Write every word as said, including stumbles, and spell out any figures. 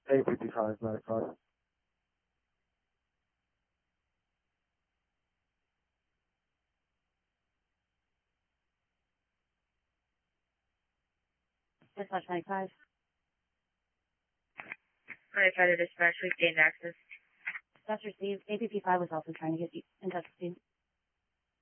A P P five, medic five. Dispatch ninety-five. ninety-five to dispatch, we've gained access. That's received. A P P five was also trying to get you in touch with you.